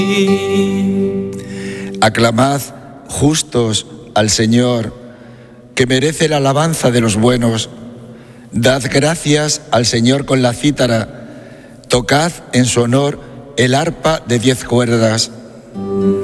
Aclamad justos al Señor, que merece la alabanza de los buenos. Dad gracias al Señor con la cítara, tocad en su honor el arpa de 10 cuerdas.